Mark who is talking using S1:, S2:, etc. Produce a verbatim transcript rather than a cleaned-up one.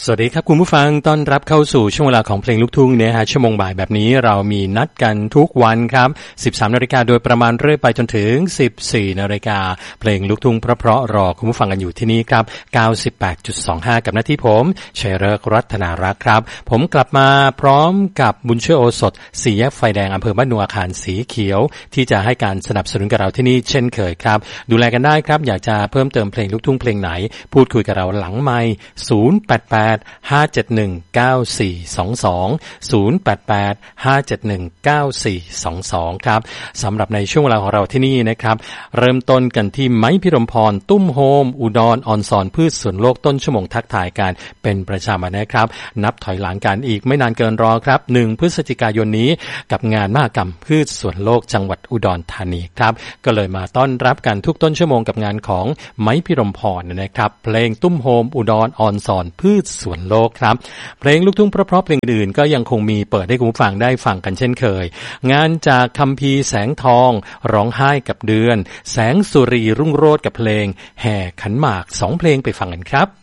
S1: สวัสดีครับคุณผู้ฟังต้อนรับเข้าสู่ช่วงเวลาของเพลงลูกทุ่งเนี่ยฮะชั่วโมงบ่ายแบบนี้เรามีนัดกันทุกวันครับ สิบสามนาฬิกาโดยประมาณเรื่อยไปจนถึง สิบสี่นาฬิกาเพลงลูกทุ่งเพราะๆรอคุณผู้ฟังกันอยู่ที่นี่ครับ เก้าสิบแปดจุดสองห้า กับหน้าที่ผมชัยฤกษ์รัตนารักษ์ครับผมกลับมาพร้อมกับบุญช่วยโอสถสี่แยกไฟแดงอำเภอบ้านนัวอาคารสีเขียวที่จะให้การสนับสนุนกับเราที่นี่เช่นเคยครับดูแลกันได้ครับอยากจะเพิ่มเติมเพลงลูกทุ่งเพลงไหนพูดคุยกับเราหลังไมค์ศูนย์ แปด แปด ห้า เจ็ด หนึ่ง เก้า สี่ สอง สอง ศูนย์ แปด แปด ห้า เจ็ด หนึ่ง เก้า สี่ สอง สองครับสำหรับในช่วงเวลาของเราที่นี่นะครับเริ่มต้นกันที่ไม้พิรมพรตุ้มโฮมอุดรออนซอนพืชสวนโลกต้นชั่วโมงทักทายกันเป็นประจำนะครับนับถอยหลังกันอีกไม่นานเกินรอครับหนึ่งพฤศจิกายนนี้กับงานมหกรรมพืชสวนโลกจังหวัดอุดรธานีครับก็เลยมาต้อนรับกันทุกต้นชั่วโมงกับงานของไม้พิรมพรนะครับเพลงตุ้มโฮมอุดรออนซอนพืชสวนโลกครับเพลงลูกทุ่งเพราะๆเพลงอื่นก็ยังคงมีเปิดให้คุณผู้ฟังได้ฟังกันเช่นเคยงานจากคัมภีร์แสงทองร้องไห้กับเดือนแสงสุรีรุ่งโรจน์กับเพลงแห่ขันหมากสองเพลงไปฟังกันครับ